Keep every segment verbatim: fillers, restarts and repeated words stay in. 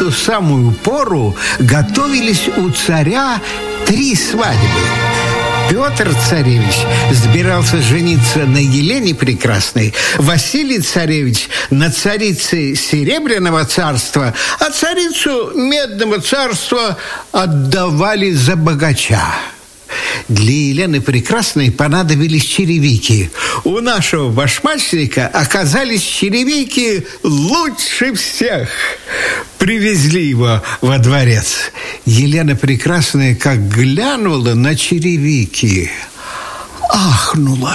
эту самую пору готовились у царя три свадьбы. Петр царевич собирался жениться на Елене Прекрасной, Василий царевич на царице Серебряного царства, а царицу Медного царства отдавали за богача. Для Елены Прекрасной понадобились черевики. У нашего башмачника оказались черевики лучше всех. Привезли его во дворец. Елена Прекрасная, как глянула на черевики, ахнула.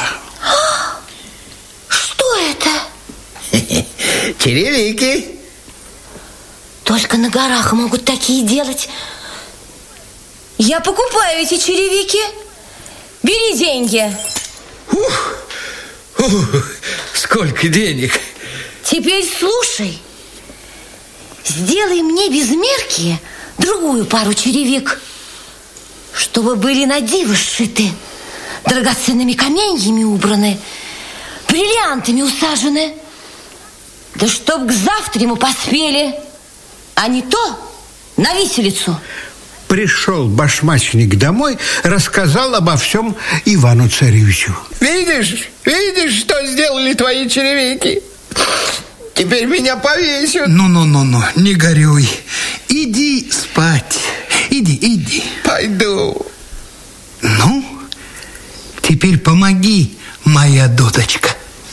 Что это? Черевики. Только на горах могут такие делать. Я покупаю эти черевики. Бери деньги. Ух, ух, сколько денег. Теперь слушай. Сделай мне без мерки другую пару черевик, чтобы были на диво сшиты, драгоценными каменьями убраны, бриллиантами усажены. Да чтоб к завтраму поспели, а не то на виселицу. Пришел башмачник домой, рассказал обо всем Ивану-царевичу. Видишь, видишь, что сделали твои черевики? Теперь меня повесят. Ну-ну-ну-ну, не горюй. Иди спать. Иди, иди. Пойду. Ну, теперь помоги, моя дудочка.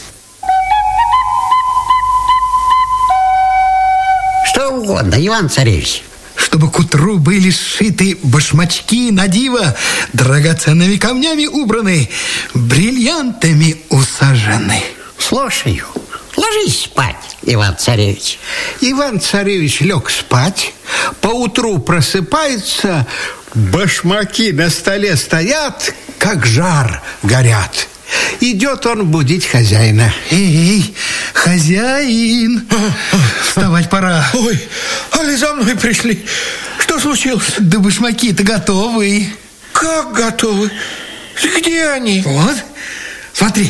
Что угодно, Иван-царевич. Чтобы к утру были сшиты башмачки на диво, драгоценными камнями убраны, бриллиантами усажены. Слушаю. Ложись спать, Иван-царевич. Иван-царевич лег спать. Поутру просыпается, башмаки на столе стоят, как жар горят. Идет он будить хозяина. Эй, хозяин, вставать пора. Ой, али за мной пришли. Что случилось? Да башмаки-то готовы. Как готовы? Где они? Вот, смотри.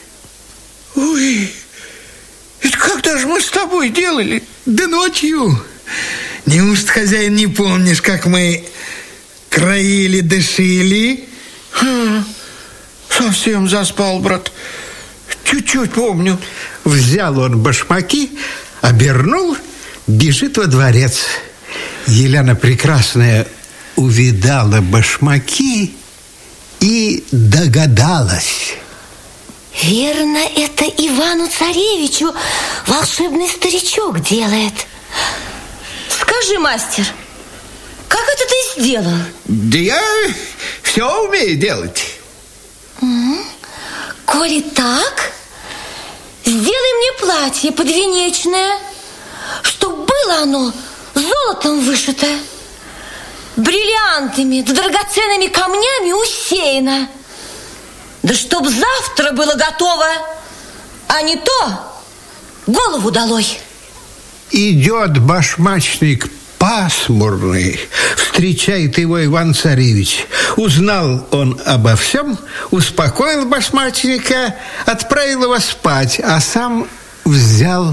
Ой, это когда же мы с тобой делали? Да ночью. Неужто, хозяин, не помнишь, как мы краили, дышили? Хм. Совсем заспал, брат. Чуть-чуть помню. Взял он башмаки, обернул, бежит во дворец. Елена Прекрасная увидала башмаки и догадалась. Верно, это Ивану-царевичу волшебный старичок делает. Скажи, мастер, как это ты сделал? Да я все умею делать. Угу. Коли так, сделай мне платье подвенечное, чтоб было оно золотом вышито, бриллиантами да драгоценными камнями усеяно. Да чтоб завтра было готово, а не то голову долой. Идет башмачник пасмурный, встречает его Иван-царевич. Узнал он обо всем, успокоил башмачника, отправил его спать, а сам взял